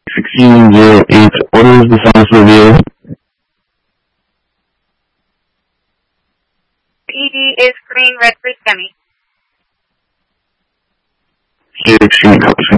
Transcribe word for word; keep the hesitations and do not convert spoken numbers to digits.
sixteen zero eight, what is the sound review? E D is green, red for semi. sixteen,